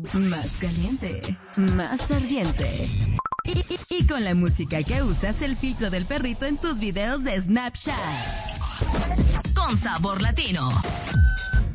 más caliente, más ardiente. Y con la música que usas, el filtro del perrito en tus videos de Snapchat. Con sabor latino.